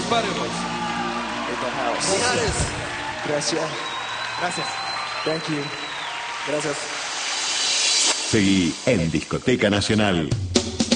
Barrios. Mijares. Gracias. Gracias. Thank you. Gracias. Seguí en Discoteca Nacional.